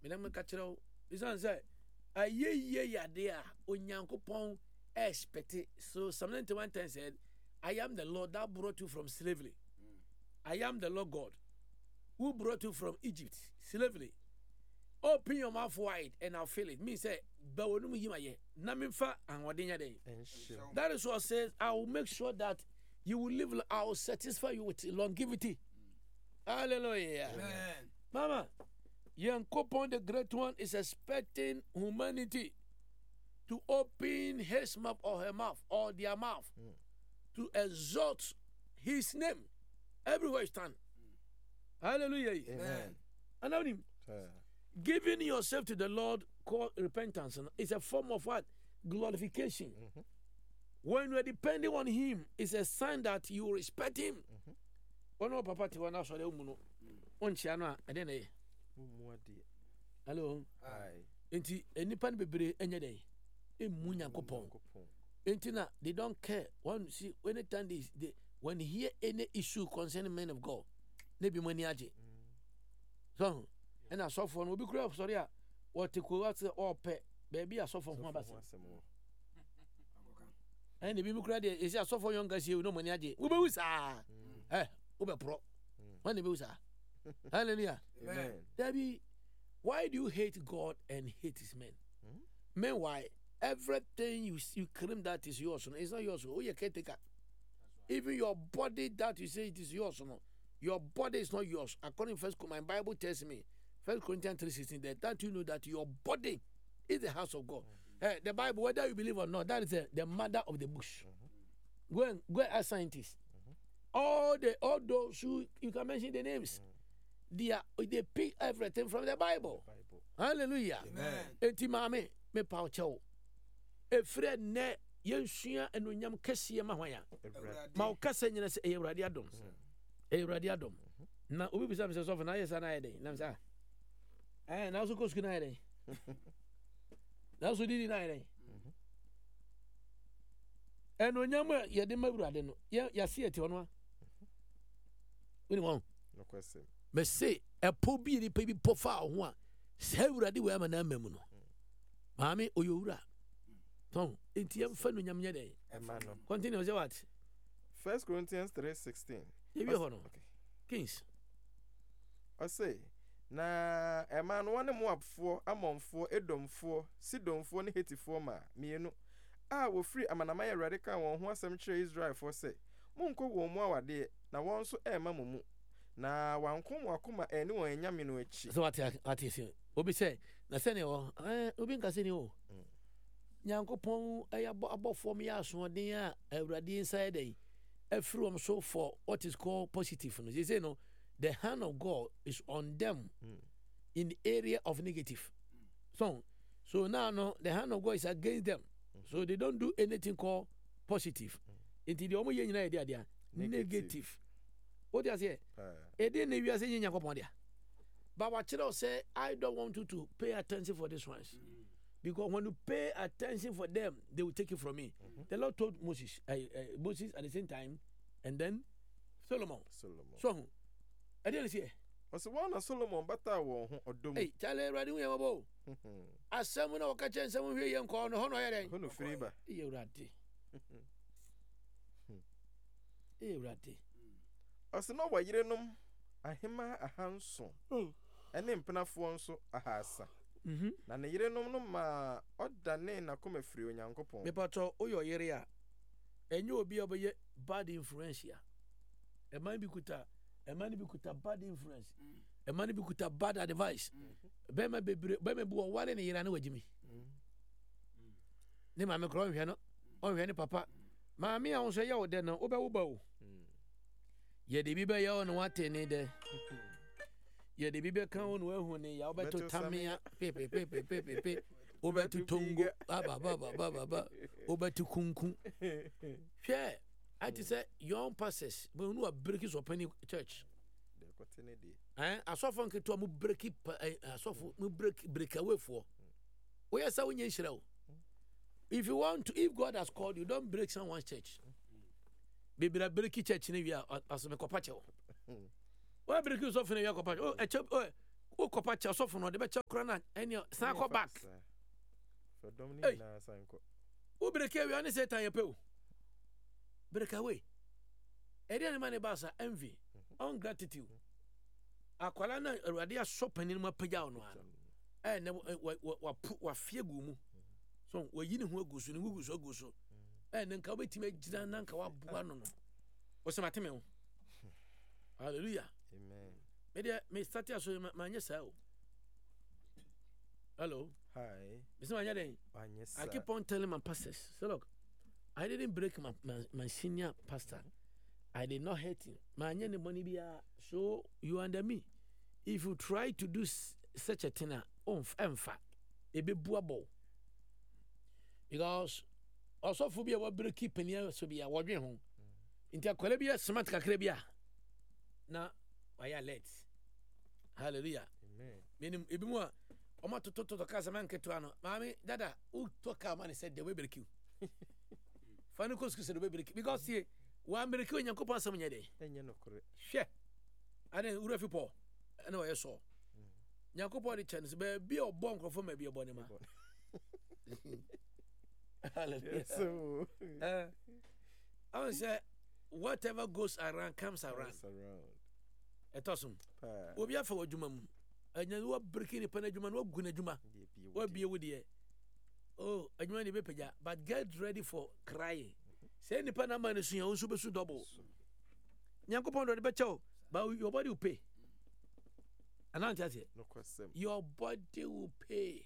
me na me ka kyerɛ isan say ayeye yade a onyankopɔn expect. So Psalm 91:10 said, I am the Lord that brought you from slavery. I am the Lord God who brought you from Egypt, slavery. Open your mouth wide and I'll fill it. Me say, that is what says, I will make sure that you will live, I will satisfy you with longevity. Hallelujah. Amen. Mama, Yankopon the Great One is expecting humanity to open his mouth or her mouth or their mouth to exalt his name everywhere you stand. Hallelujah. Amen. And giving yourself to the Lord called repentance is a form of what? Glorification. When you are depending on him, it's a sign that you respect him. Ono papa ti wana so le umuno. Onchia no a ede na ye. Hello. Aye. Enti enipa ne bebre enye den. Emu Nyankopon. Enti na they don't care. One see anytime they when they hear any issue concerning men of God, they be money aje. So, and I saw for no be clear sorry a what ko what all pe baby I saw for ho abase. And the people cry there is I saw for young guys you no money aje. We be usa. Ube pro. When the usa. Hallelujah. Amen. Debbie, why do you hate God and hate his men? Meanwhile, everything you claim that is yours, it's not yours. Oh, you can't take it. Even your body that you say it is yours, no, your body is not yours. According to my Bible tells me, 1 Corinthians 3:16, that you know that your body is the house of God. The Bible, whether you believe or not, that is the mother of the bush. Go as scientists. All those who you can mention the names. They pick everything from the Bible. Hallelujah. Amen. Enti mame me pa ocho. Efre ne yensua enonyam kese ma hwan ma o kase nyina se Ewurade adom. Ewurade adom. Na obi bisa me se so na yesa na yeden. Na msa. Na so ko sku na yeden. Na so didi na yeden. Enonyam ye de ma Ewurade no. Ya se eti ono a. Wini won. No question. Me say a po bi ni pe bi po fa ho a se Ewurade we ama na mamu no. Maame oyowura. Tom, entiam fa no nyam nye den. Emmanuel. Continue say what? 1 Corinthians 3:16. You be hono. Okay. Kings. I say, na Emmanuel one Moabfo, Ammonfo, Edomfo, Sidonfo ne Hetifo ma mienu. Wo free amanama ya radical won ho asem kire Israel for say. Monko wo mu awade na won so ema mumu. Na wankom wakoma eni won enyame no achi. So what say? Obi say, na say ne o, obi nka say ne o. Nyankopon abofo me aso den a Ewurade inside dey. From so for what is called positive. They say no, the hand of God is on them in the area of negative. So now no, the hand of God is against them. So they don't do anything called positive. Until the only idea negative. What do you say? It didn't you say Nyankopon. But what you say, I don't want you to pay attention for this ones. Because when you pay attention for them, they will take it from me. The Lord told Moses at the same time, and then Solomon. So, I didn't see. Was one of Solomon, but I won't odom. Hey, tell her, running away about. As someone will catch and someone here and call no honor. Who no favor? You ratty. You ratty. As no way, you know, I hima a handsome. And then Penafon so a hassa. Na ne yere no ma odane na come free Onyankopon. Me pato oyo yere a enyo obi obeye bad influence ya. E man bi kuta bad influence. E man bi kuta bad advice. Be ma bebre be me bo wale ne yere na wagimi. Ne ma me kro hwe no. On hwe ne papa. Ma me a won so ye wo de no wo be wo ba wo. Ye de bi be ye wo no wate ne de. Ye de bibe kan wonu ehu ne ya obeto tamia pe obeto tongo ba obeto kunkun hwe I just say young pastors but who are breaking so penny church de kotene de asofo nketo mu break asofo mu break away for we are say wonye nhira o if God has called you, don't break someone's church. Baby break church ne wi asome kopa che o. Why break yourself in your company? Oh, wo kopa cha sofo no de be cha kora na ene san ko back for domini na san ko wo breke wi ani Satan ye pe o breke we eri ani mane ba sa envy ungratitude akwala na awurade aso panin mu apagya ono ana ne wa fie gu mu so wa yi ne ho agusu ne gugusu agusu ne nka obetime gina na nka wa boa no no wo se mateme ho hallelujah amen me start aso ma nya sa o hello hi me se ma nya den I keep on telling my pastors so look I didn't break my senior pastor. I did not hurt him. My money be so you under me. If you try to do such a thing, it be buable. Because also for be a break keeping here so be a warding home. Into Colabia, smart cacrebia. Now, I are late. Hallelujah. Amen. Meaning, if more, Oma to Casaman Ketuano, Mammy, Dada, who took our money said they will break you. Final course said the baby because see. One break when you couple some day. And you know, correct. Share. I didn't Urafi Paul. I know I saw. Yakupo the chance, be a bonk from maybe a bonny man. So, I would say, whatever goes around comes around. A tossum. Will be for Jumam. And you are breaking a penajuman, what Gunajuma. What be with you? Oh, I know any paper, but get ready for crying. Say any Panama is your own super double. Yankopon the becho, but your body will pay. And I'll tell you, no question. Your body will pay.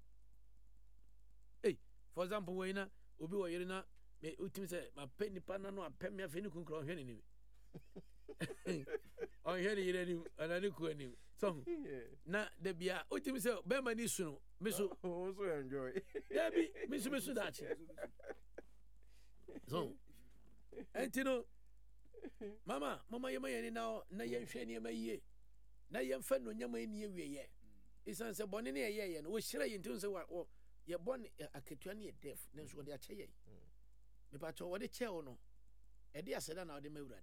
Hey, for example, when Ubi or Yerina, may ultimate say, my penny panano, a pen me a finic on hearing him. On hearing him, and I look at him. So, now there be a ultimate say, Bema Nisu, Miss also enjoy. There be Miss Dachi. So, and you know, Mama, you may now, na yen shany may ye. Na yen fend on your may near ye. It's answer bonny a ye, and we shray into the what you're born a Ketuani deaf, then what they are saying. But what they tell no, a dear said, now they may ready.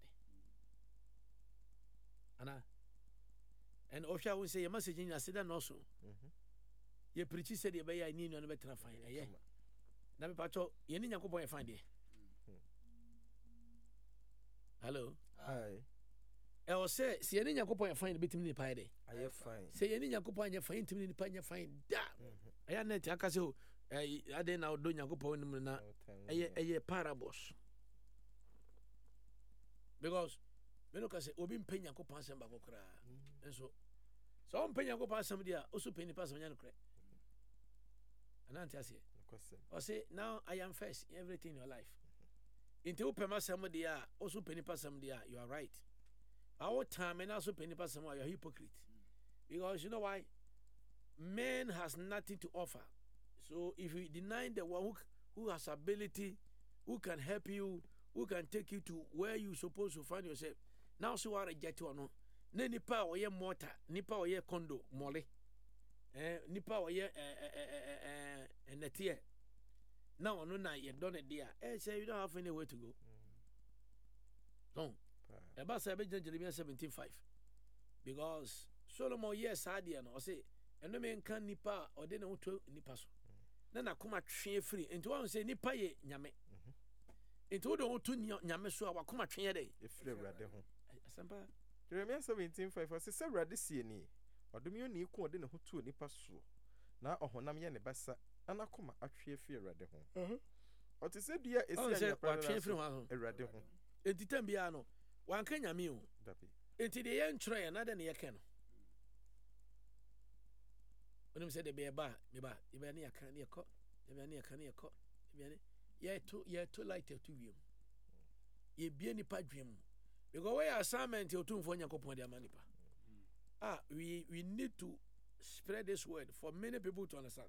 Anna and Osha will say a message in a sedan also. Ye preach said, you may I need no better fine. Now, Pacho, you need your boy find it. Hello. Hi. I will say, see any Yakopo find a bit in the pie. I fine. Say any Yakopo and you find to me in the pine, you find that. I am not Akaso. I didn't now do Yakopo in the Muna. A parables. Because Meloka said, Obin Pena Copas and Bakokra. And so I'm paying Yakopa somebody also paying the pass on Yanocre. And Auntie, I say, now I am first in everything in your life. Into Pema somebody also penny pass somebody, you are right. Our time and also penny pass somewhere, you're a hypocrite. Because you know why? Man has nothing to offer. So if you deny the one who has ability, who can help you, who can take you to where you're supposed to find yourself, now so are a jet or no. Nipa or ye mortar, nipa or ye condo, molly. Nipa or ye and a tear. Now, no, you done it, dear. Say you don't have anywhere to go. No. About Jeremiah 17:5. Because Solomon, yes, I did, or say, and no man can nipa or they don't to nipaso. Then I come at train free, and to one say nipa ye nyame. Into the old two nyame so I come at train day. If they read the home. Jeremiah 17:5 was a radicini, or do you need coordinate who to nipaso? Now, or Honam Yanebassa. And I come at tree fear at the home. Or to say, dear, is a train from a radio home. It didn't be ano. One can ya meal. Into the end tray another near can. When you said the bear bar, you be near canny a cot, you be near canny a cot, ye too light to you. Ye be any padrim. You go away assignment till 2 for your coupon their money. We need to spread this word for many people to understand.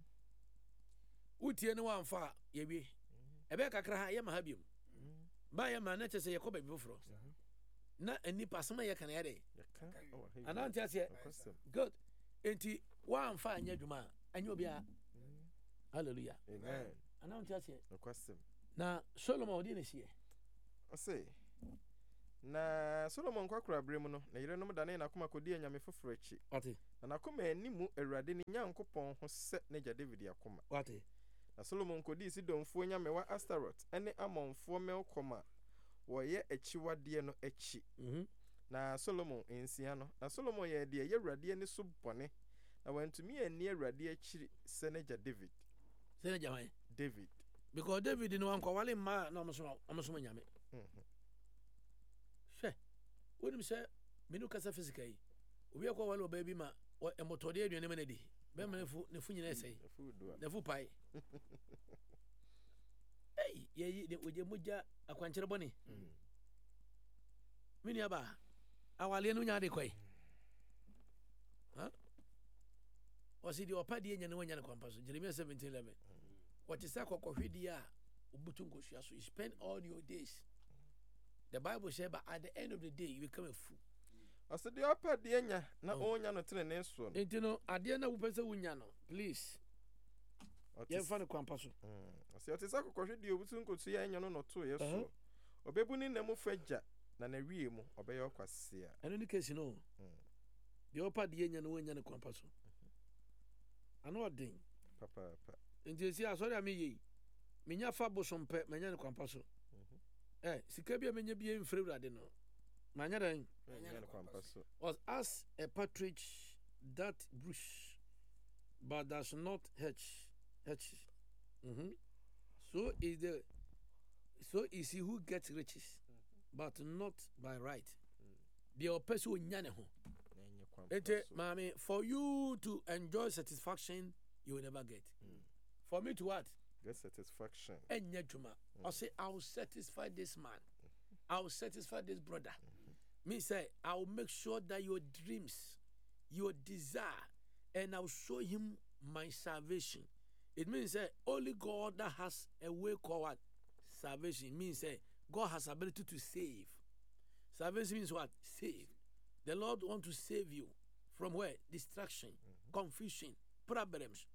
Uti anyone far, ye be. A bear cacra, I am habium. Buy a man, let us say a copy before. Not any person I can add it. And I'll tell you, good. Ain't one fine yeduma, and you'll be a hallelujah. Amen. And I'll tell you, no question. Now, Solomon didn't see. I say, na Solomon kwakora bremu no na yire no dane na akoma kodi anyame foforo achi Wate. na akoma animu awurade ne nyankopɔn ho sɛ ne gya David akoma Wate. na Solomon kodi Sidonfo nyamewa Astaroth ene Amonfo melkoma wɔyɛ akyiwade no akyi na Solomon ensia no na Solomon yɛ de yɛ awurade ani so bɔne na wantumi ani awurade akyi sɛ ne gya David David because David no anko wale ma na omoso nyame hwɛ wonim sɛ menu kasa physical yi obi akɔ wale oba bi ma emotode aduane ma na di be ma ne fu nyina ɛsɛi ne fu pai ei ye de oje moja akwankyere bɔne mini aba awale no nya de kwai ha wasi di opa die nya ne wanya ne kwampa so Jeremiah 17:11 what is that kokohwedi a obutu nkosua so you spend all your days the Bible says but at the end of the day you become a fool ase de opa die nya na onya no trene so no entino ade na wo pese wunya no please ye fa ne kwampa so ase ate sa kokohwedi obutu nkosua nya no no to ye so obebu ni namu fagya na na wie mu obeye okwase a eno ni case no de opa die nya no wonya ne kwampa so ano odin papa nti asori am yi menya fa bosom pe menya ne kwampa so sika bia menya bia mfre wurade no manya dan menya ne kwampa so was as a partridge that bush but does not hatch so is he who gets riches but not by right the person nya ne ho mami for you to enjoy satisfaction you will never get for me to what get satisfaction I say I will satisfy this man I will satisfy this brother me say I will make sure that your dreams your desire and I will show him my salvation. It means that only God that has a way called salvation means that God has ability to save. Salvation means what? Save. The Lord wants to save you from where? Distraction, confusion, problems.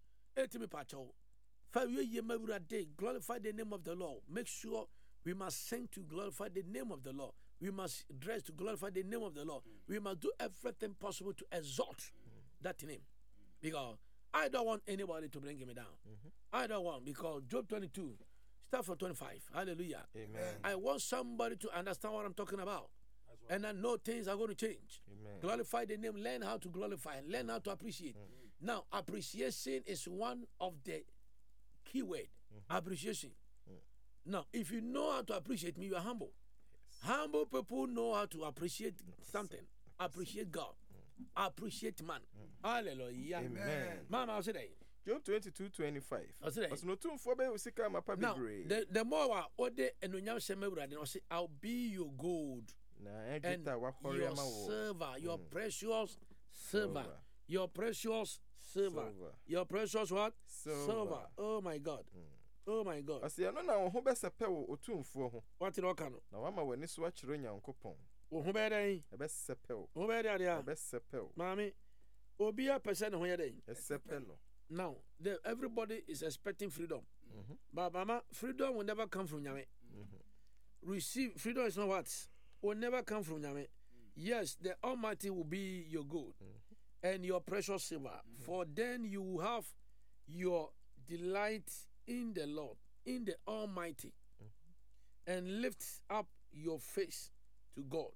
Glorify the name of the Lord. Make sure we must sing to glorify the name of the Lord. We must dress to glorify the name of the Lord. We must do everything possible to exalt that name. Because I don't want anybody to bring me down. I don't want, because Job 22, start from 25. Hallelujah. Amen. I want somebody to understand what I'm talking about. And I know things are going to change. Amen. Glorify the name. Learn how to glorify. Learn how to appreciate. Now, appreciation is one of the key word. Appreciation. Now, if you know how to appreciate me, you are humble. Yes. Humble people know how to appreciate something. Appreciate God. Appreciate man. Hallelujah. Amen. Mama, I'll say that. Job 22:25. I'll say that. As no tumfo be usika mapa Now, bebre. the more ode enunyam shemewura, I say, I'll be your gold. And your silver, your precious silver, your precious silver, your precious what? Silver. Oh my God. Oh my God. Asi ano na wo ho besepe wo otumfo ho. What no kan? Na wa ma wani so a kire Nyankopon. Wo ho be dan? E besepe wo. Wo be dan dia? E besepe wo. Mami, obi a person ho ye dan. E sepe no. Now, everybody is expecting freedom. But mama, freedom will never come from Nyame. Receive freedom is not what? Will never come from Nyame. Yes, the Almighty will be your gold and your precious silver. For then you will have your delight in the Lord, in the Almighty, and lift up your face to God.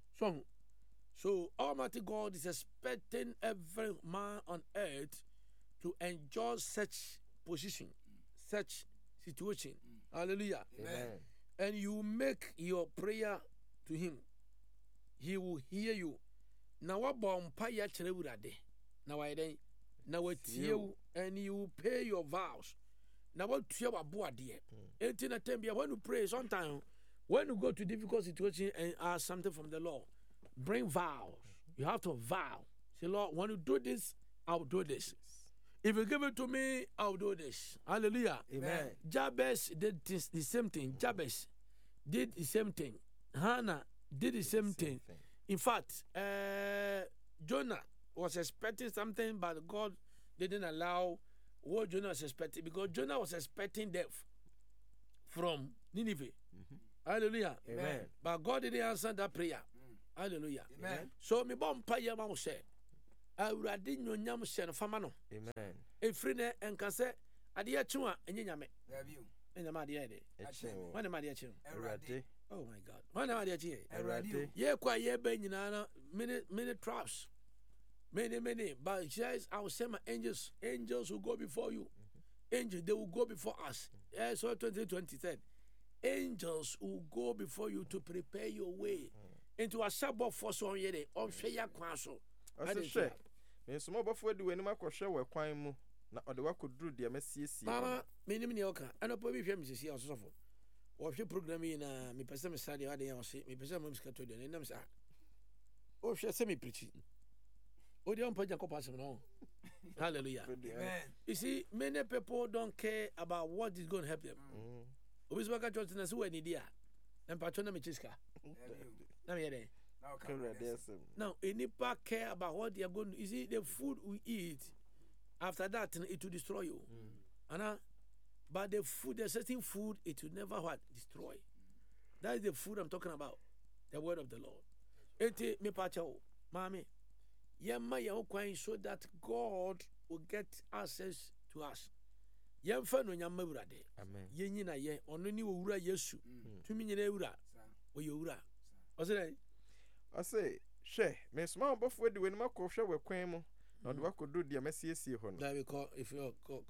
So Almighty God is expecting every man on earth to enjoy such position, such situation. Hallelujah. Amen. And you make your prayer to him. He will hear you. Now what bompa ya chere now I then now what you and you will pay your vows. Now what you are board dear. 18 attempts when you pray sometimes when you go to difficult situation and ask something from the Lord, bring vows. You have to vow. Say, Lord, when you do this, I'll do this. If you give it to me, I'll do this. Hallelujah. Amen. Jabez did the same thing. Jabez did the same thing. Hannah did the same thing. In fact, Jonah was expecting something, but God didn't allow what Jonah was expecting, because Jonah was expecting death from Nineveh. Hallelujah. Amen. But God didn't answer that prayer. Hallelujah. Amen. So me bomb pa yama wo say. Awurade nyonyam hye no fama no. Amen. Efiri ne enka se ade a chiwa enye nyame. Dabi o. Enyama ade ya de. Echen. When am ade chi? Erade. Oh my God. When am ade chi? Erade. Ye kwa ye be nyina na many traps. Many. But says I will send my angels. Angels will go before you. Angels, they will go before us. Yeah, so 2020 said, angels will go before you to prepare your way into a suburb for so yede on Shaya Kwaso. Ase hwe. Me so mobofo adi wani makɔhwɛ wɔ kwan mu na ɔde wakɔduru deɛ masiesie. Mama, minim ne oka. Ano po bi hwɛ me sisi osofo. Wo hwɛ program yi na me pese me study ade ya wo se, me pese mo msika to de nam sa. O hwɛ se me preach. O de on pa Jacob asem no. Hallelujah. Amen. You see, many people don't care about what is going to help them. Obi so ka church na se wani dia. Na patro na me chiska. Na me yede. Now come. Erade asem. Now, anybody care about what they are going to. You see, the food we eat, after that, it will destroy you. But the food, the certain food, it will never what? Destroy. That is the food I'm talking about. The word of the Lord. Ete me pacho, mami. Yemma ya okwan so that God will get access to us. Yemfa no nyamma wurade. Amen. Yenyi na ye, ono ni wo wura Yesu. Tumi nyina wura. Wo ye wura. Ose Ase hwe. Me so mobofo adi wani makɔhwɛ wɔ kwan mu na ɔde wakɔduru deɛ masiesie hɔ no. that we call if you call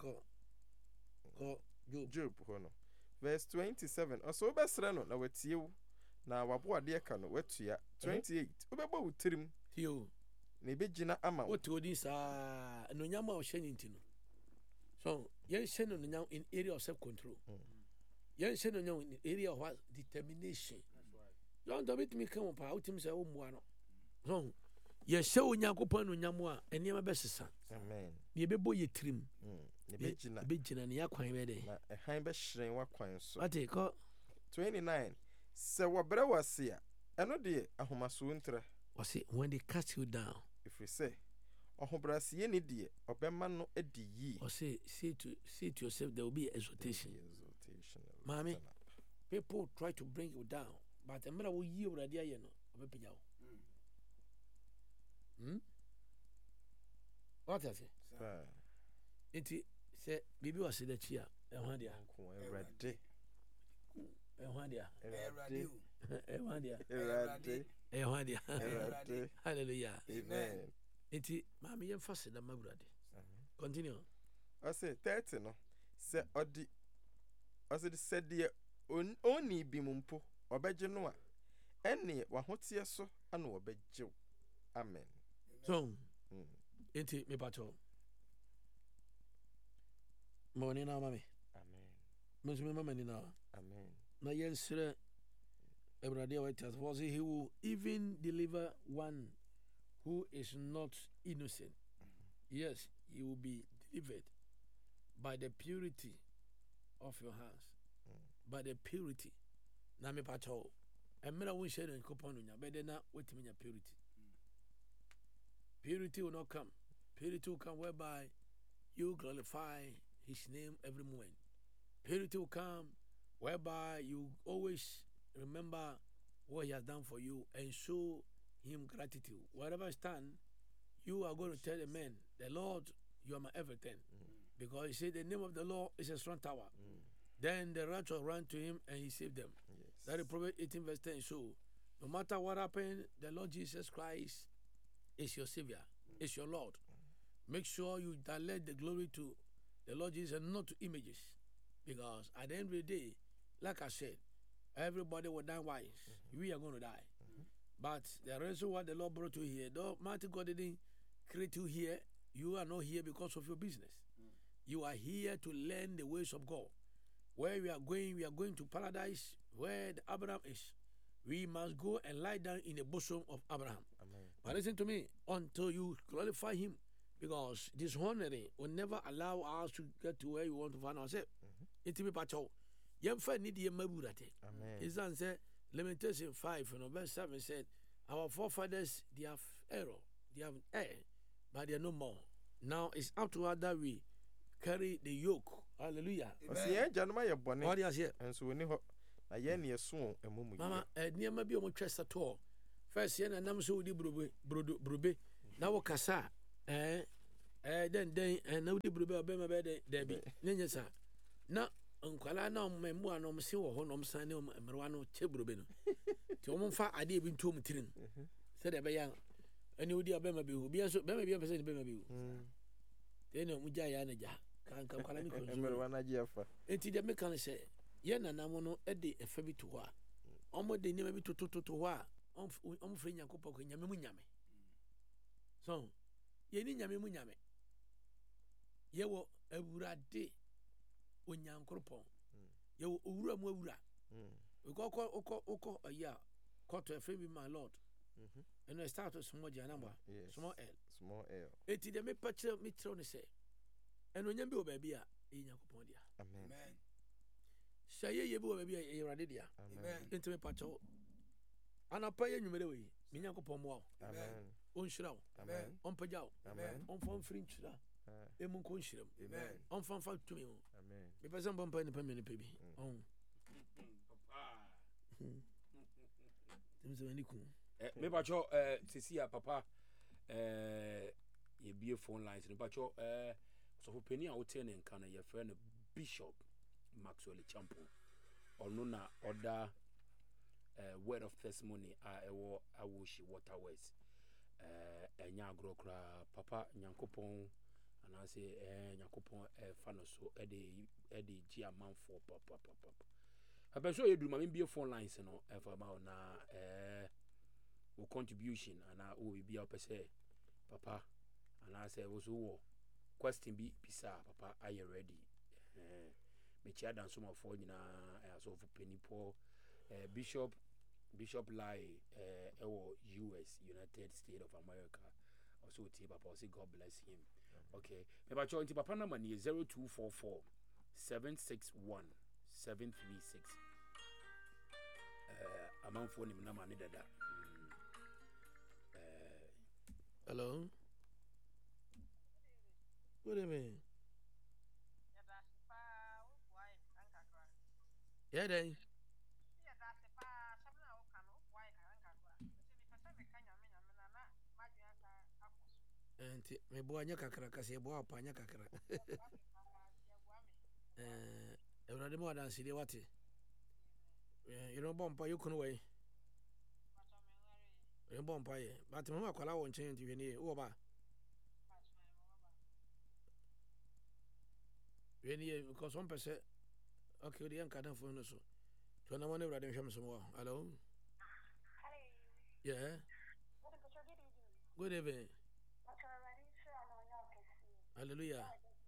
Job. Job hɔ no. Verse 27. Ɔso wobɛsrɛ no na watie wo na waboadeɛ ka no watua. 28. Wobɛbɔ wo tirim Tio. na ebegyina ama wo. What to this no nyama o shenin tino. So yen shen no nyam in area of self control. Yen shen no nyam in area of what? Determination. Don't bit me come pa utim say o mua no. So ye hye onyankopon no nyam a eniema besesa. Amen. Ye bebo ye tirim. Ebegyina. Ebegyina ne yakwan be de. Na ɛhan bɛhyerɛn wakwan so. Ate ko 29. Sɛ wɔbrɛ wo ase a, ɛno deɛ ahomaso ntra. o say when they cast you down. Ɛfiri sɛ, ɔhobrɛaseɛ ni deɛ ɔbɛma no adi yie. Or say to yourself there will be exaltation. Exaltation. Mami. People try to bring you down, but the matter we you already are no, obepenya wo. What I say? Saa. Enti say bibi was the chia, ehwan dia. Erade. Ehwan dia. Erade. Ehwan dia. Erade. Ehwan dia. Erade. Hallelujah. Amen. Enti mami yem fast da magurade. Continue. Ɔse 30 no. Sɛ ɔde ɔse de sɛ deɛ oni bi mu mpo ɔbɛgye no a ɛne wahoteɛ so ana ɔbɛgye wo. Amen. So, enti me pato. Morning na mami. Amen. Mesumi mama ni na. Amen. Na yensere Ebrade wa tells was he will even deliver one who is not innocent. Yes, you will be delivered by the purity of your hands. By the purity. Na me pato. Emira won share en kopon nya bede na wetimi nya purity. Purity will not come. Purity will come whereby you glorify his name every moment. Purity will come whereby you always remember what he has done for you and show him gratitude. Wherever you stand, you are going to tell the man, the Lord, you are my everything. Because he said the name of the Lord is a strong tower. Then the righteous ran to him and he saved them. Yes. That is Proverbs 18 verse 10. So no matter what happened, the Lord Jesus Christ is your Savior, is your Lord. Make sure you direct the glory to the Lord Jesus and not to images. Because at the end of the day, like I said, everybody will die wise. We are going to die. But the reason why the Lord brought you here, though mighty God didn't create you here, you are not here because of your business. You are here to learn the ways of God. Where we are going to paradise, where the Abraham is. We must go and lie down in the bosom of Abraham. Amen. But listen to me, until you glorify him, because dishonoring will never allow us to get to where we want to find ourselves. Itimi pacho. Yemfa need ye maburate. Amen. Isn't say Lamentation 5 verse 7 said, our forefathers they have error, they have erred, but they are no more. Now it's up to us that we carry the yoke. Hallelujah. Ɔse yɛn agyanom ayɛ bɔne What do you say? nso oni hɔ na yɛn ne yɛso ɛmo mu mama nneɛma bi ɔmo twɛ sato first yɛn nanam so wodi brobe na wo kasa den na wodi brobe ɔbɛma bɛ dabi ne nyɛ sa na nkwala na ɔmo a na ɔmo se wɔ hɔ na ɔmo san ne mmerwa no kyɛ brobe no ti ɔmo mfa adeɛ bi ntom tirim sɛ de bɛyɛ ani wodi ɔbɛma bi hu bi so bɛma bi pɛsɛ ne bɛma bi hu den na ɔmo gya ya na gya kan kwala ne ko mmerwa na gye afa enti de me kan sɛ yɛn nanam no de ɛfa bi to hɔ a ɔmo de nneɛma bi toto hɔ a ɔmo fɛ Nyankopɔn ko nyame mu nyame so yɛni nyame mu nyame yɛwɔ awurade Onyankopɔn yɛwɔ owura mu awura wokɔ ɔyɛ a kɔtɔ ɛfɛ bi my lord ɛno start small janamba small l eti de me pɛkyerɛ me kyerɛw ne sɛ ɛno nyam bi wɔ baabi a ɛyɛ Nyankopɔn dia amen sɛ yɛyɛ bi wɔ baabi a ɛyɛ awurade dia enti me pɛkyɛw anapa yɛ nwumere wɔ yi me Nyankopɔn mmoa wo ɔnhyira wo ɔmpagya wo ɔmfa mfiri nkyira emu nkɔ nhyiram ɔmfa tumi ho mepɛ sɛ mbɔ nipa mmienu pɛ bi mepakyɛ sesi a papa yɛbie phone lines no mepakyɛ sɔfopani a wote ne nka no yɛfrɛ no Bishop Maxwell Champo ɔno na ɔda word of testimony a ɛwɔ Awoshi Waterways ɛnya agorɔ koraa papa Nyankopɔn anaasɛ Nyankopɔn ɛfa no so ɛde gye amanfoɔ papapapa apɛ so yɛduru ma membie phone lines no ɛfa ma wo na wo contribution anaa wo biribi a wopɛ sɛ papa anaasɛ wo so wɔ question bi bisa papa ayɛ ready mekyia dansomafoɔ nyinaa asɔfo panipɔ Bishop Lai ɛwɔ US United States of America also tie papa say God bless him okay me ba cho nti papa number ni 0244 761 736 amanfo ni na ma ne dada hello good evening yeah then enti me boa nya kakra kase boa pa nya kakra Ewurade mo adanse de wate you know bompa yekunu we bompa ye but mama kwala wo nchen nti hwene wo ba hwene because one person okay the yanka dan phone so to na mo na Ewurade hwem so mo hello yeah good evening hallelujah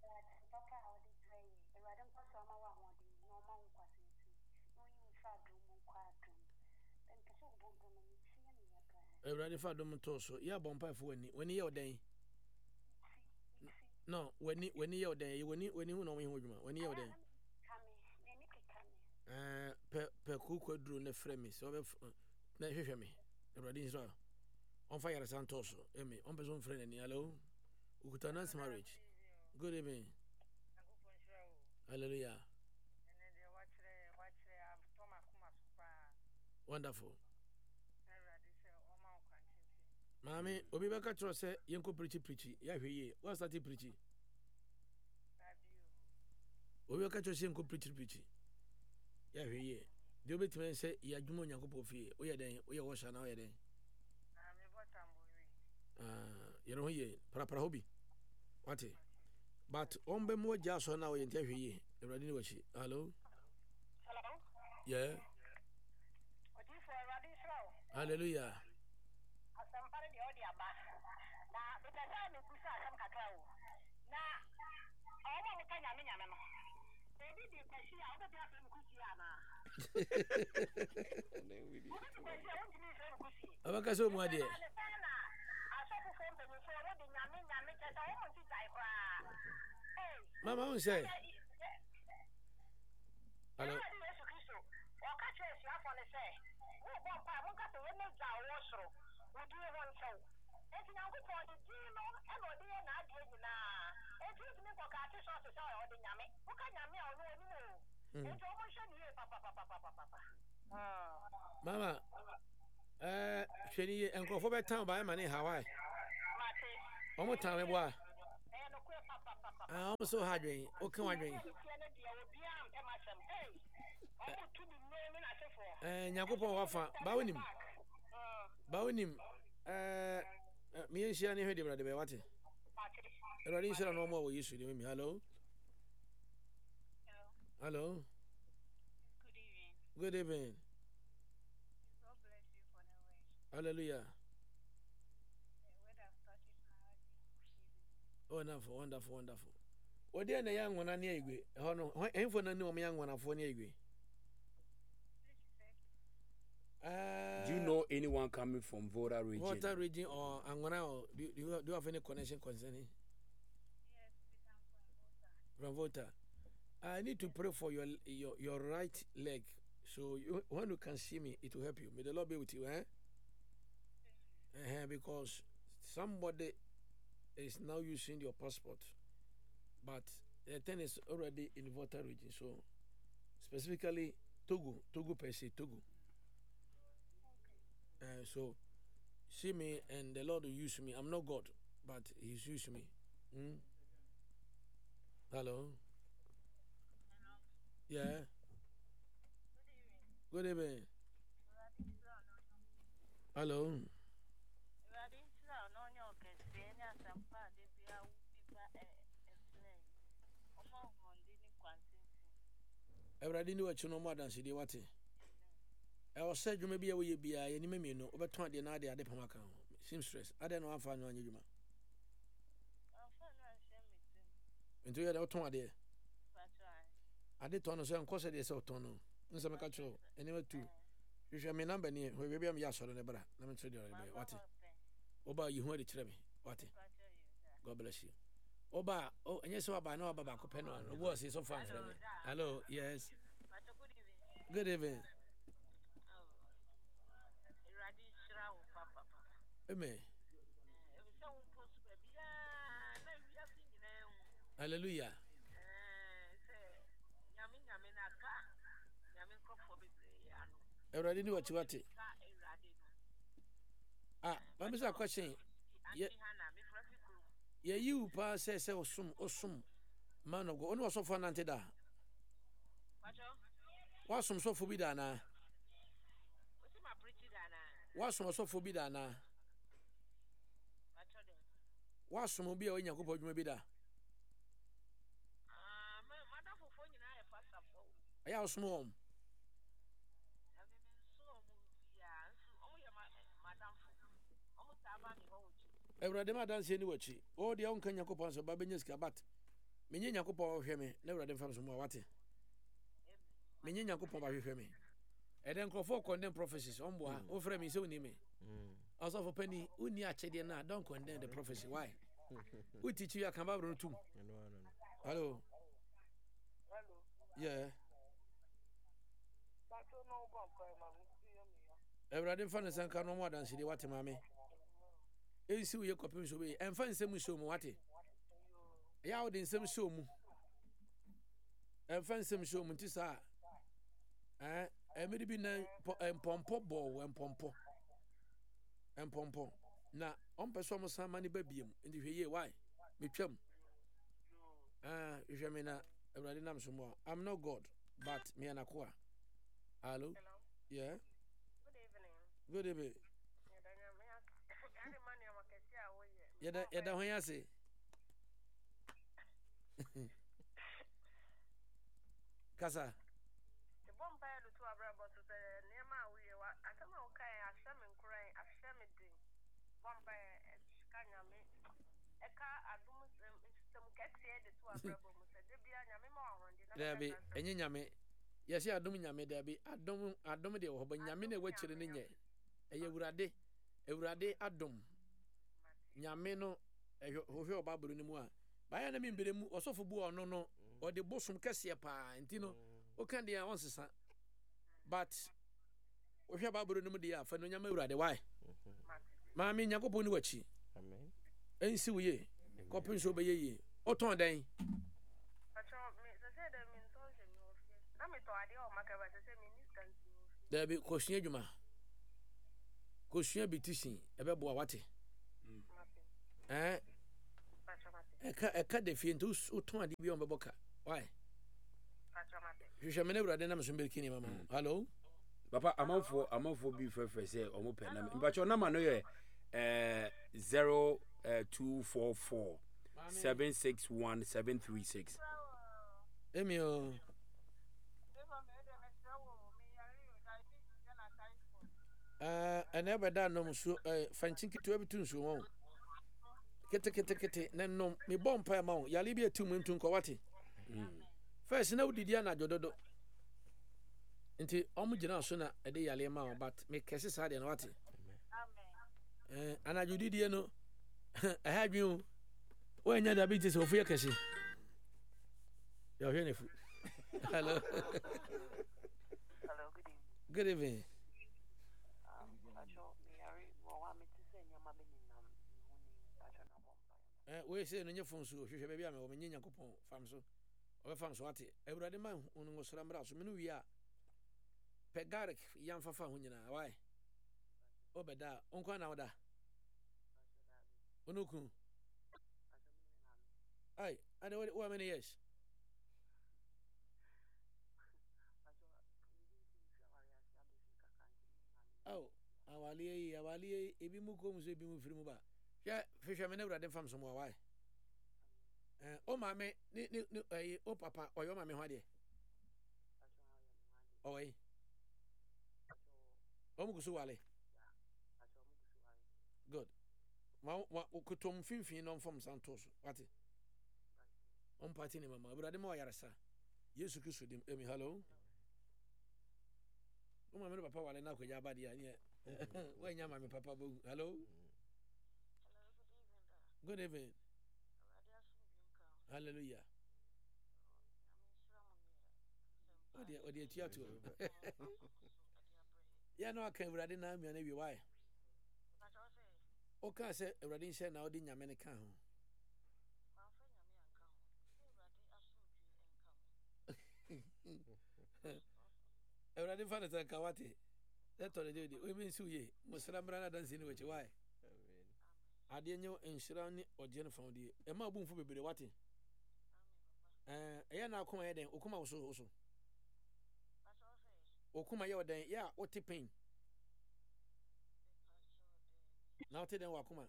Everybody fa dum to so ya bompa fo wani ye odan no wani ye odan wani hu no ho dwuma wani ye odan pe kukwaduro na frame so be na hwehwe me Everybody nso on fire santos emi on person friend ni hello ukutana marriage good evening hallelujah wonderful mami obi baka tro se yenko preach ya hweye what start preach obi baka tro se yenko preach ya hweye de obetime se ya dwuma Onyankopɔn fie oyɛ den oyɛ washa na oyɛ den yɛrɛ ho yɛ parapara ho bi wate but on be mo gya so na oyɛ ntia hweye Ewurade ni wachi hello yeah hallelujah abaka so mu ade mama on say hello Mama, Shani and Crawford town by money Hawaii. Almost time, boy. I'm so hard. Okay, I drink. Yakupo wafa bawinim me enhia ne hwede brade be wate erode enhia no mo wo yesu ni me hello hello good evening God bless you for the word. hallelujah The word has touched my heart. wonderful wonderful wonderful odi na ya nwona ne igwe ho no enfo na ne o me ya nwona fo ne igwe Do you know anyone coming from Volta region? Volta region or Angona, or do you have any connection concerning? Yes, From Volta. I need to pray for your right leg. So when you can see me, it will help you. May the Lord be with you, because somebody is now using your passport, but the thing is already in Volta region. So specifically Togo per se, Togo. So see me and the Lord will use me. I'm not God, but He's used me. Hello? Yeah. Good evening. Hello? Everybody knew what you know more than she did what. I was said you may be away be a any me no over 20 and I did Pamaka. Seamstress. I don't know how far on you. Into your autumn there. I did turn on course they saw tono. In some control. Anyway, too. You shall me number near where maybe I'm yas or never. Let me tell you what. Oba, you heard it to me. What? God bless you. Oba, oh, and yes, I know about Copenhagen. Was it so fun for me? Hello, yes. Good evening. Amen. Hallelujah. Everybody knew what you wanted. But Mr. Question. Yeah, you pass says some man of God. Only was so fun until that. What's some so forbidden? What's some so forbidden? What's some be a when you go for maybe that? I have small. Every day, dance anyway. Oh, the uncle Yakopons of Babiniska, but Minian Yakopo of Hemi, never them from some what. Minian Yakopo of Hemi. And then Crawford condemn prophecies on board, offer me so near me. As of a penny, Unia Chediana, don't condemn the prophecy. Why? We teach you a Camabro too. Hello. Yeah. Every day, fun is no more than see what, mammy. Esi we kopim so be emfa nsem show mu wate ya wo de nsem show mu emfa nsem show mu ntisa emedi bi na empompo bo empompo na ompeso mo sama ne babiem ndi hweye why metwam hweme na Everybody nam so mo I'm not God but me anakoa. Hello. Yeah. Good evening. Yada when you say Kasa. The bombay to a brother to the near my way. I come okay, I shall me crying, I shall me do. Bombay and Scanyame. A car, I do some cat here, the two brother, there be any yame. Yes, I don't yame there be. I don't de or Yamine watch it in ye. A Urade Adom. Nyameno ehwe Bible ni mu a ba ya na me mbere mu osofo bu ono no o de bosom kase pa ntino o kan de wonsesa but ohwe Bible ni mu de afa no nyama Urade why ma me Yakobon ni wachi amen ensi wuye kopin so be ye o ton dan me to ade o maka ba se minister nti. There be kosua dwuma. Kosua beautician ebebo wate. Eka de fie ntu uton ade bi on beboka. Why? Hwehwɛ me ne brade na mesombe kini mama. Hello. Papa amanfo bi frefre say omo pe na mpacho na ma no ye 0244 761 736. Emio. Ene beda no so fanchinki to ebitu nso won. Kete na no me bompa ma won. Yale bi etum ntu nko wate. First na udidi na jododo. Nti omu gina so na ede yale ma won but me kese sa de na wate. Amen. Ana judidi no ha dwun o enya diabetes ofu ye kese. Yo hwe nefu. Hello. Hello, good evening. We say no nyefo nso hwehwe bia me wo menye Yakopon fam so o fam so ate awurade man unu ngosra mbra so menu wi a pegarek yam fafa ho nyina why obeda onko na woda onuku ai ade what many years oh awali ebi mu ko mu so ebi mu firi mu ba ya hwehwe me na awurade fam so mo why o mame ni o papa o yo mame ho ade oi o mu gusu wale good ma okutom finfin no fam santos wate on party ni mama awurade ma yarasa Yesu Kristo dim emi hello o mame papa wale na kwaja abade ya ni wa nya mame papa bo hello good evening. Hallelujah. O de tiato. Ya no aka Awurade na amia na wi why? O ka se Awurade nhyɛ na odi nyame ne ka ho. Awurade fa na ka wate. That on the day we mean suye. Musala mrana dansi ni wechi why? Ade nyo enhyira ne oje fa odi. E ma abumfu bebere wate. Eya na akoma yeden okuma wo so okuma ye oden ya oti pain na oti den wakuma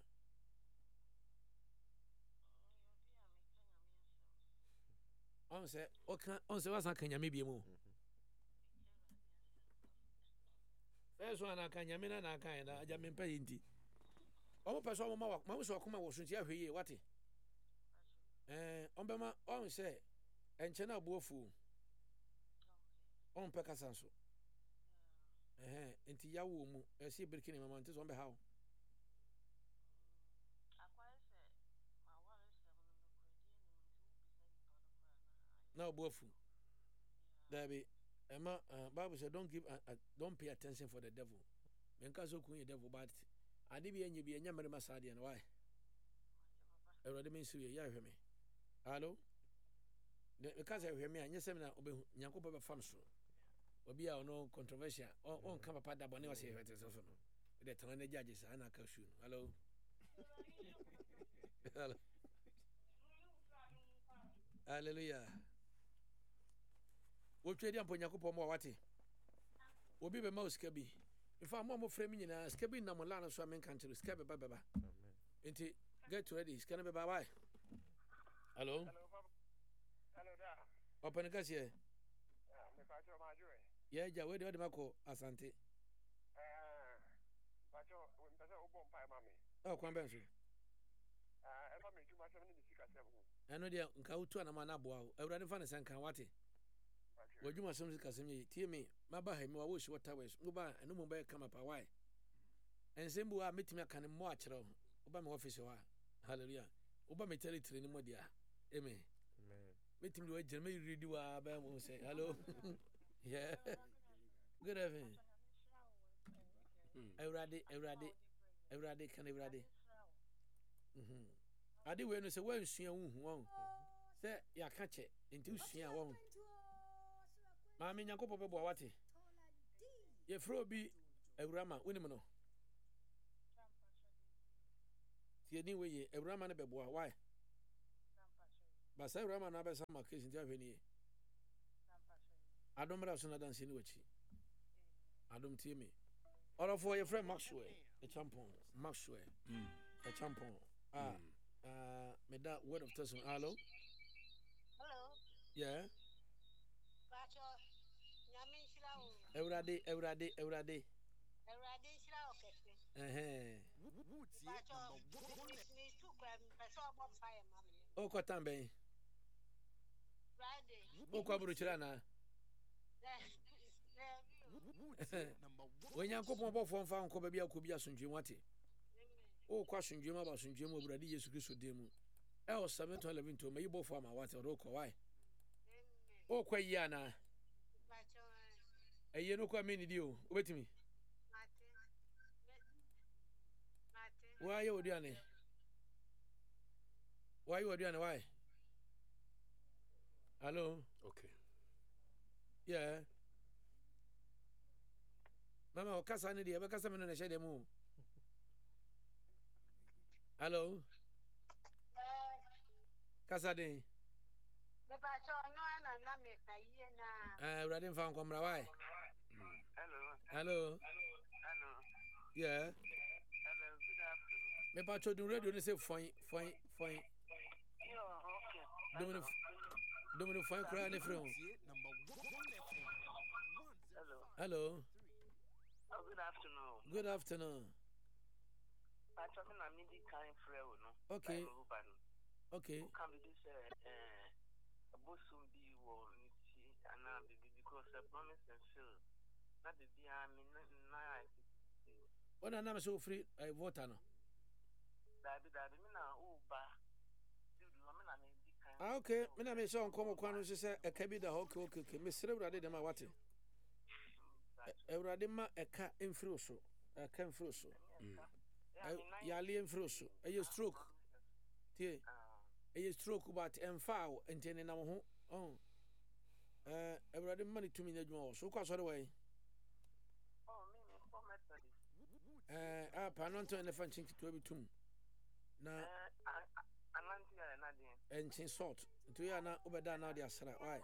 on se wasa kanyame bi mu eso ana kanyame na aka na aja mempa yinti o peso mo ma so okuma wo so ntia hweye wate on bema on se enche na abuofu on peka sanso enti yawo mu esi birkini mama nti so on be hawo na abuofu dabi ema Bible said don't pay attention for the devil menka so kun devil but ade bi enye bi enya merema sade na why Erode men siwe ya hweme hello because I hear me and yes, Yanko be fam so. Obi a no controversial. On come papa da bone was here so no. The tane judges ana ka shu. Hello. Hello. Hallelujah. Wo twedi ampo Yakopon mo wate. Obi be ma ska bi. Ifa mo frame nyina ska bi na mo la na so amen kan ska be baba. Amen. Enti get ready. Ska na be bye. Hello. Open kasi e. Me pacho majo e. Yeah, ja we de mako asante. Pacho, we mpese obo mpa mami. Oh, kwan ben so. E fa me juma se me ni sika se ho. Eno de nka utu na ma na boa o. Awurade fa ne sanka wate. Wajuma som sika sem yi. Tie me, maba ha me wa wo shi water west. Ngo ba eno mo ba kama pa why. Ensembu a metimi aka ne mo a kire ho. Oba me office wa. Hallelujah. Oba me territory ni mo dia. Amen. Amen. Meeting you Jeremy read you say hello. Yeah. Good evening. Everybody can everybody. Ade we no say wan sua hu hu. Say ya ka che nti sua won. Maame Nyankopɔ bɛboa wate. Yɛfrɛ obi Awurama wonim no. Tieni we ye Awurama no bɛboa why? Basa Awurama no abɛsa ma case nti ahwɛ nie. Adom ra so na danse ni wachi. Adom tie me. Orofo yɛfrɛ Maxwell, a champion. Maxwell. A champion. Me that word of testimony. Hello? Hello. Yeah. Pacho, nyame nhyira wo. Ewrade. Ewrade nhyira wo kɛse. Pacho, me tu kwa mpɛsɛ ɔbɔ fire ma me. O kɔtan bɛn. Friday. O kɔ aburukyira na. When Yankopɔn bɔ fɔm fa nkɔ baabi akɔ bi asundwe wate. O kɔ asundwe ma ba asundwe mu Awurade Yesu Kristo dem mu. El 7:11 to me bɔ fɔm ma wate ro kɔ why? O kɔ yi ana. Pacho. Eye no kɔ me ni di o. Obetimi. Why you doing? Why you doing? Why? Hello? Okay. Yeah. Mama, kasa ni dia, kasa me no na hye mu. Hello? Kasa den. Me pacho no na me kaye na. Awurade mfa nkomra why? Hello? Yeah. Hello, good afternoon. Me pacho do radio ni say fine. Yo, okay. Domino fine cry ni front. Hello. Oh, good afternoon. Good afternoon. I'm talking about midi kind frame, no? Okay. Okay. Can be this a bosom be war and because I promise and feel not the be I mean What I am so free I vote no. That mean oh ba. Okay, me na me so nkomo kwano se e ka bi da okay. Me sere Awurade dem a wate. Awurade ma e ka emfiri so. E ka emfiri so. Ya le emfiri so. E stroke. Tie. E stroke but emfa entene na ho. Oh. Awurade ma ni tumi na adwuma wo. So kwa so de wai. Oh, me for Methodist. Pa no nto ne fa nchin to bi tum. Na enchin salt. To ya na obeda na de asra. Why?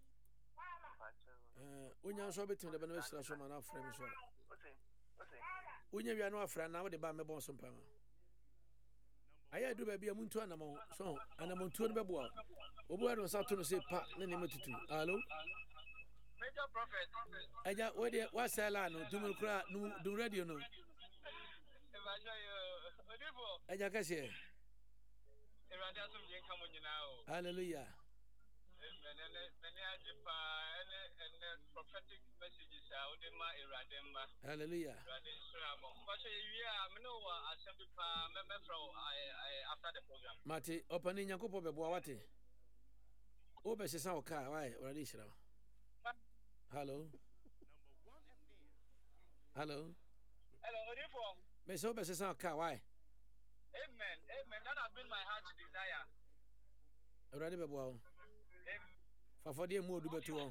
Onya so betim de be na asra so ma na afra mi so. Onya wi anu afra na wo de ba me bon so mpama. Aya du ba bia muntu anamo so anamo ntuo no bebo. Obu ado sa to no se pa ne ne metutu. Hello? Major prophet. Aja we de wa sala no dum kura no dum radio no. Aja ka se. Hallelujah. Prophetic messages are Hallelujah. After the program. Mate, opani Nyankopɔ bɛboa wate. O be sesa o car, why already shira. Hello. Hello. Hello, Me so be sesa o car, why? Amen. That has been my heart's desire. Already bɛboa. For the mood beto.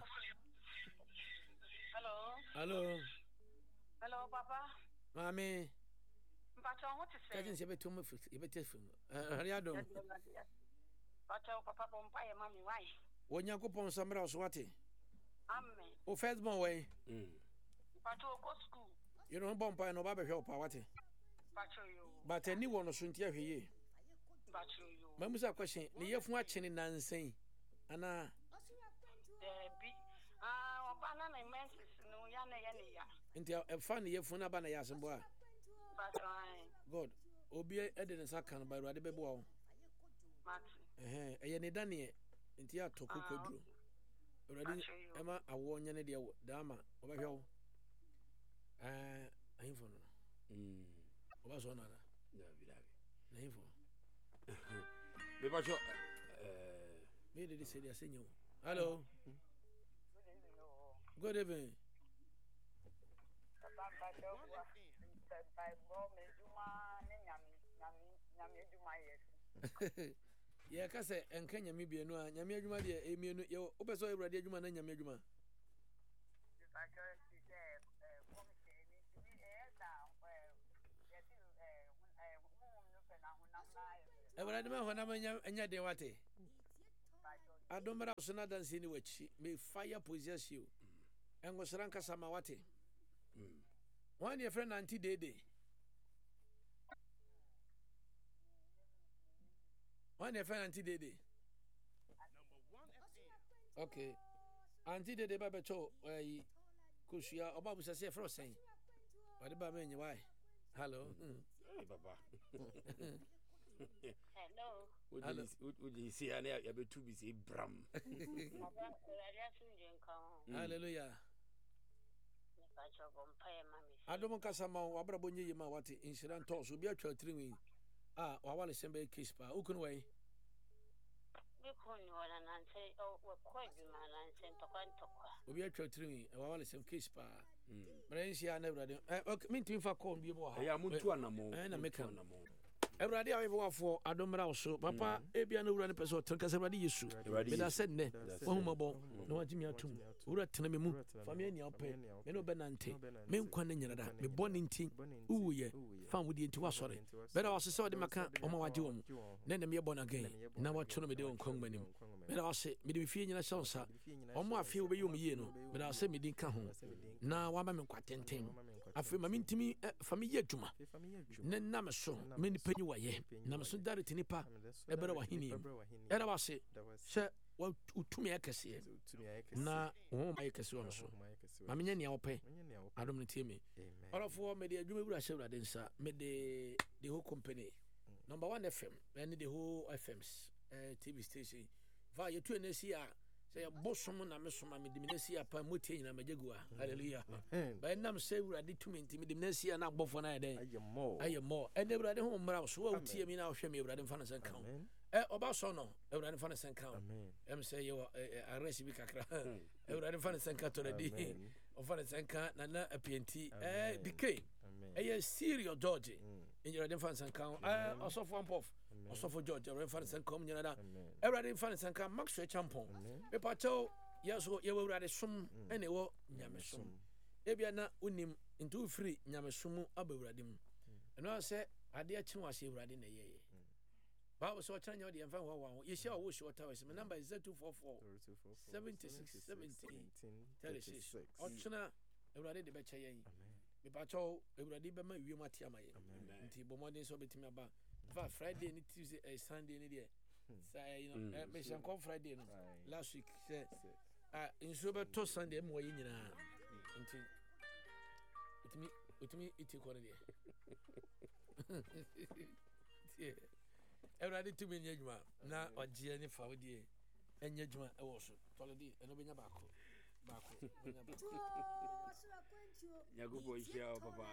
Hello. Hello, Papa. Mami. Pacho, what to say? Cousin say beto me fit. E beto fun. Hariado. Pacho, Papa pompa ye mami why? Wo Nyankopɔn samra so wate. Amen. O first born way. Pacho go school. You know bompa no ba behwe opa wate. Pacho yo. But any one so ntia hweye. Pacho yo. Mamusa question, ne yefu akyene nansen. Ana Obana na menses no ya na ya. Ntia e fa ne yefu na ba na yasembo a. Pacho. God, obi e de ne saka no ba Awurade bebo wo. Mati. Eye ne dane nti atoko koduro. Awurade ema awo nya ne de wo dama obehwe wo. Ayinfo no. Oba so na na. David. Na info. Me ba cho Me de say dia senyo. Hello. Good evening. Yeah, ka say enka nyame bienu a nyame adwuma de emienu ye obeso Awurade adwuma na nyame adwuma. Everybody, when I'm de wate. I don't matter so na dance in which may fire possess you. And was ranka samawate. One your friend Auntie Dede. One your friend Auntie Dede. Okay. Auntie Dede Babacho, Kushia, or Babu say frost saying. What about me? Why? Hello. Hey, Papa. Hello. Would you see any of your two busy bram? Hallelujah. I don't want Casama, Abraboni, Yama, what incident toss will be a child three. Ah, I want to send a kiss, but who can wait? We'll be a child three. I want to send kiss, pa. But I never. Okay, mean to if call me more. I am to an and I make a everybody I ever for Adomra also. Papa, Ebia no run a person, Trancasabadi issue. But I said, ne, Omabo, no one Jimmy Atum, Ura Tenemu, Famia Pay, Meno Benante, Men Quanina, me born in Ting, ooh, ye, found with the into us, sorry. Better also saw the Maca, Omawadum, then the mere born again. Now what Chono me don't come when him. Better I say, me the fear in a sonsa, or more feel where you know, but I'll say me didn't come home. Now I'm quite tenting. I feel my mean to me, familiar Juma. Nen Namaso, many penny way, Namaso Darity Nipa, Eberawahini. Era was it, sir, well, to me, I can see it. Na, oh, my casino. Mammy, I'll pay. I don't tell me. All of 4 media, you will show that inside, made the whole company. Number 1 FM, and the whole FM's TV station. Via 2 and SCR. Say a boss someone I miss my Dimesia Pamuti and Amajagua. Hallelujah. By now, say we are determined to Dimesia and above 1 day. I am more. And they were at home mouse. Well, tear me now, show me rather fun as I count. About sono, rather fun as I count. Say you are a recipe cacra. Rather fun as I count to the D. Of fun as I can't, Nana a PNT. Decay. A serial Georgie. In your defense and count. Also for one puff. Also for George, a reference and come, you know, every reference and come, Max Champon. Epato, yes, you will rather sum, any war, Yamasum. Ebiana unim into free Yamasumu Aburadim. And I say, I dare to was he riding a year. But was what I know the infant one. You shall wish what I was. My number is 0244 76 17 36. Ochina, already the better. Epato, everybody by my Yumatiama. Until Bomodin so between about. Friday, Tuesday, Sunday, say, you know, Mission Call Friday last week. In Sober to Sunday, more in with me, it's quality. Everybody to me, Yajma, now or Gianni Faudi, and Yajma also, Toladi, and Obina Baco. Yago is here, Papa.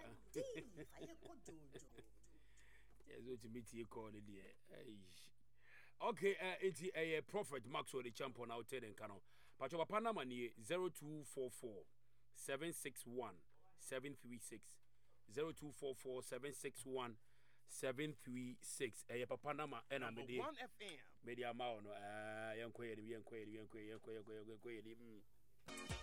Yes, to meet you call it okay, it's a prophet Maxwell the champion out there in Cano. But your Panama 0244 761 736 0244 761 736. A Panama and I'm media FM. Media Mauno, young query.